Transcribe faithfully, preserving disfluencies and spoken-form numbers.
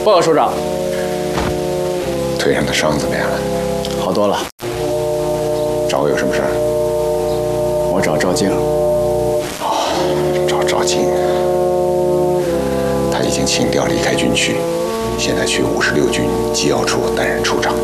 报告首长， 腿上的伤怎么样了？ 好多了。 找我有什么事儿？ 我找赵静。 哦，找赵静。他已经请调离开军区，现在去五十六军机要处担任处长。